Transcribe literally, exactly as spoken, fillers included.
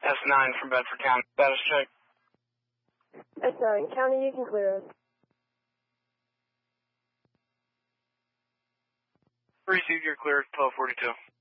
S nine from Bedford County. Status check. S nine, County, you can clear us. Received your clear at twelve forty-two.